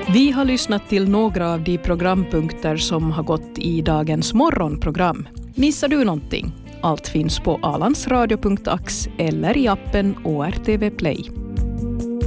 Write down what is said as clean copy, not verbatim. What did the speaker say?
Vi har lyssnat till några av de programpunkter som har gått i dagens morgonprogram. Missar du någonting? Allt finns på alansradio.ax eller i appen ORTV Play.